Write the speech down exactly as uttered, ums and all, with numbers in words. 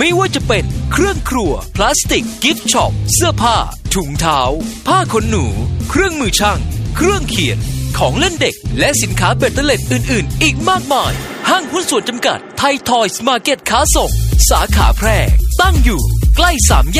ไม่ว่าจะเป็นเครื่องครัวพลาสติกกิฟต์ช็อปเสื้อผ้าถุงเท้าผ้าขนหนูเครื่องมือช่างเครื่องเขียนของเล่นเด็กและสินค้าเบ็ดเตล็ดอื่นๆอีกมากมายห้างหุ้นส่วนจำกัดไทยทอยส์มาร์เก็ตค้าส่งสาขาแพร่ตั้งอยู่ใกล้สามแย